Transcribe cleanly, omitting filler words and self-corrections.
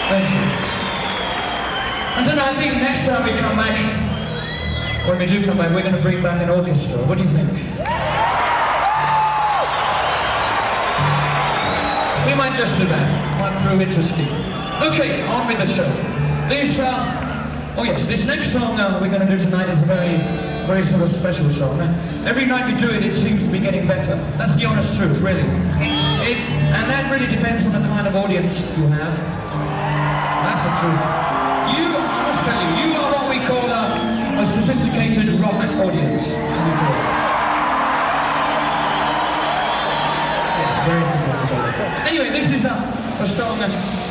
Thank you. And then I think next time we come back, when we do come back, we're going to bring back an orchestra. What do you think? We might just do that. Might prove interesting. Okay, on with the show. This next song we're going to do tonight is a very sort of special song. Every night we do it, it seems to be getting better. That's the honest truth, really. And that really depends on the kind of audience you have. That's the truth. I must tell you, you are what we call a sophisticated rock audience. Yes, very sophisticated. Anyway, this is a song